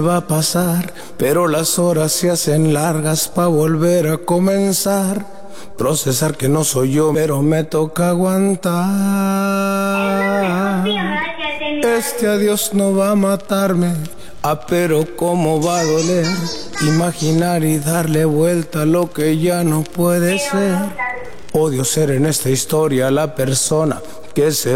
Va a pasar, pero las horas se hacen largas pa' volver a comenzar. Procesar que no soy yo, pero me toca aguantar. Este adiós no va a matarme, pero cómo va a doler. Imaginar y darle vuelta a lo que ya no puede ser. Odio ser en esta historia la persona que se